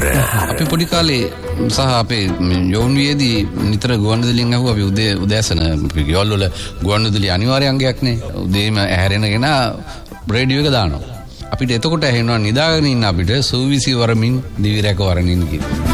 විවර. අපි පොඩි කාලේ සහ අපේ යෝන් වියේදී නිතර ගුවන්විදුලියෙන් අහුව අපි උදෑසන ගෙවල් වල ගුවන්විදුලි අනිවාර්ය අංගයක් නේ. උදේම ඇහැරෙනගෙන රේඩියෝ එක දානවා. අපිට එතකොට ඇහෙනවා නිදාගෙන ඉන්න අපිට සූවිසි වරමින් දිවි රැක වරමින් කියන.